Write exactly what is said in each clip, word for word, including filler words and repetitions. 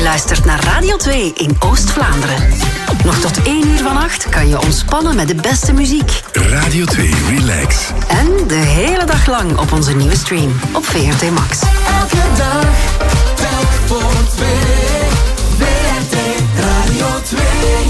Je luistert naar Radio twee in Oost-Vlaanderen. Nog tot één uur vannacht kan je ontspannen met de beste muziek. Radio twee Relax. En de hele dag lang op onze nieuwe stream op V R T Max. Elke dag, telk voor twee. V R T Radio twee.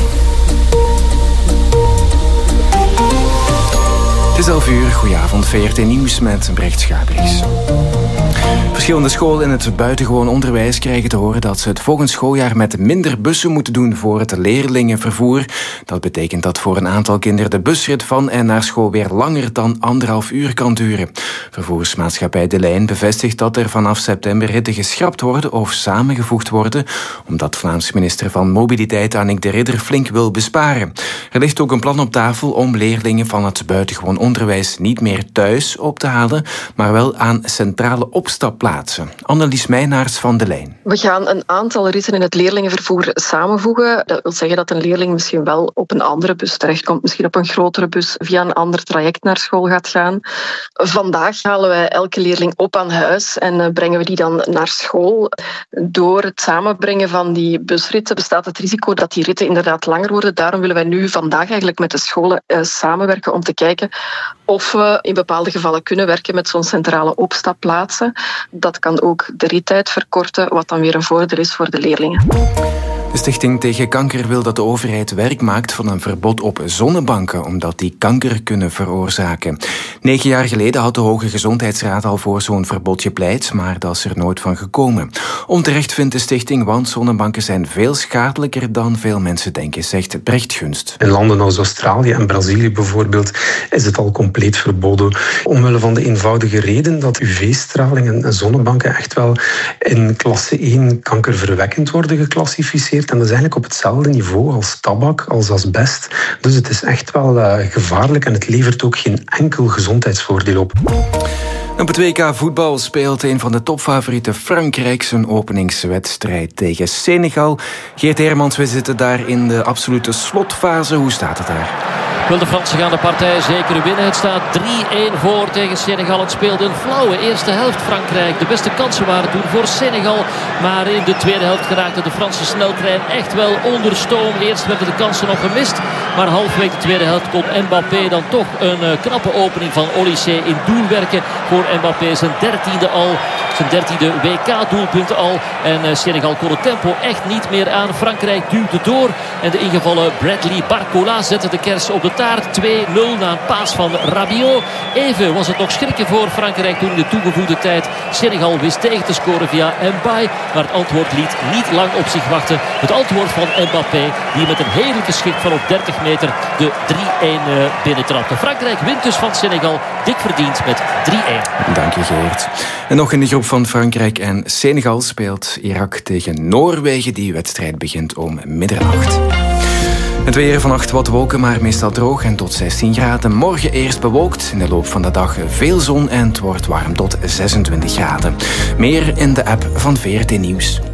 Het is elf uur, goedenavond, V R T Nieuws met Brecht Schaapries. Verschillende scholen in het buitengewoon onderwijs krijgen te horen dat ze het volgend schooljaar met minder bussen moeten doen voor het leerlingenvervoer. Dat betekent dat voor een aantal kinderen de busrit van en naar school weer langer dan anderhalf uur kan duren. Vervoersmaatschappij De Lijn bevestigt dat er vanaf september ritten geschrapt worden of samengevoegd worden, omdat Vlaams minister van Mobiliteit Annick de Ridder flink wil besparen. Er ligt ook een plan op tafel om leerlingen van het buitengewoon onderwijs niet meer thuis op te halen, maar wel aan centrale opstapplaatsen. Annelies Meijnaars van De Lijn. We gaan een aantal ritten in het leerlingenvervoer samenvoegen. Dat wil zeggen dat een leerling misschien wel op een andere bus terechtkomt, misschien op een grotere bus via een ander traject naar school gaat gaan. Vandaag halen wij elke leerling op aan huis en brengen we die dan naar school. Door het samenbrengen van die busritten bestaat het risico dat die ritten inderdaad langer worden. Daarom willen wij nu vandaag eigenlijk met de scholen uh, samenwerken om te kijken of we in bepaalde gevallen kunnen werken met zo'n centrale opstapplaatsen. Dat kan ook de rittijd verkorten, wat dan weer een voordeel is voor de leerlingen. De Stichting Tegen Kanker wil dat de overheid werk maakt van een verbod op zonnebanken, omdat die kanker kunnen veroorzaken. Negen jaar geleden had de Hoge Gezondheidsraad al voor zo'n verbod gepleit, maar dat is er nooit van gekomen. Onterecht vindt de stichting, want zonnebanken zijn veel schadelijker dan veel mensen denken, zegt Brecht Gunst. In landen als Australië en Brazilië bijvoorbeeld is het al compleet verboden. Omwille van de eenvoudige reden dat U V-straling en zonnebanken echt wel in klasse één kankerverwekkend worden geclassificeerd. En dat is eigenlijk op hetzelfde niveau als tabak, als asbest. Dus het is echt wel uh, gevaarlijk en het levert ook geen enkel gezondheidsvoordeel op. Op het W K voetbal speelt een van de topfavorieten Frankrijk zijn openingswedstrijd tegen Senegal. Geert Hermans, we zitten daar in de absolute slotfase. Hoe staat het daar? Wil de Fransen gaan de partij zeker winnen. Het staat drie-één voor tegen Senegal. Het speelde een flauwe eerste helft Frankrijk. De beste kansen waren toen voor Senegal. Maar in de tweede helft geraakte de Franse sneltrein echt wel onder stoom. Eerst werden de kansen nog gemist. Maar halfweg de tweede helft kon Mbappé dan toch een uh, knappe opening van Olysée in doel werken. Voor Mbappé zijn dertiende al. Zijn dertiende W K-doelpunt al. En uh, Senegal kon het tempo echt niet meer aan. Frankrijk duwde door. En de ingevallen Bradley Barcola zette de kers op de taart. twee nul na een paas van Rabiot. Even was het nog schrikken voor Frankrijk toen in de toegevoegde tijd Senegal wist tegen te scoren via Mbaye. Maar het antwoord liet niet lang op zich wachten. Het antwoord van Mbappé, die met een heerlijke schik van op dertig meter de drie-één binnentrapte. Frankrijk wint dus van Senegal dik verdiend met drie-één. Dank je, Geert. En nog in de groep van Frankrijk en Senegal speelt Irak tegen Noorwegen. Die wedstrijd begint om middernacht. Het weer vannacht wat wolken, maar meestal droog en tot zestien graden. Morgen eerst bewolkt, in de loop van de dag veel zon en het wordt warm tot zesentwintig graden. Meer in de app van V R T Nieuws.